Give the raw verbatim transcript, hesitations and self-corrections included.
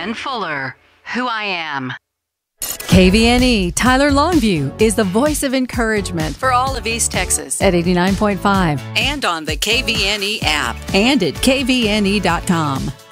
Jen Fuller, Who I Am. K V N E Tyler Longview is the voice of encouragement for all of East Texas at eighty-nine point five and on the K V N E app and at K V N E dot com.